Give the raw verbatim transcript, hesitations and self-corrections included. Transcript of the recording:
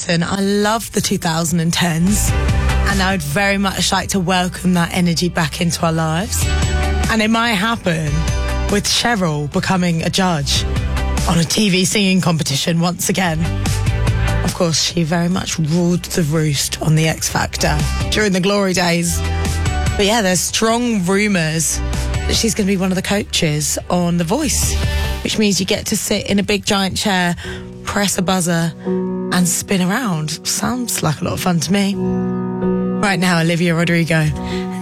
listen, I love the two thousand tens, and I would very much like to welcome that energy back into our lives. And it might happen with Cheryl becoming a judge on a T V singing competition once again. Of course, she very much ruled the roost on the X Factor during the glory days. But yeah, there's strong rumours that she's going to be one of the coaches on The Voice, which means you get to sit in a big giant chair, press a buzzer and spin around. Sounds like a lot of fun to me. Right now, Olivia Rodrigo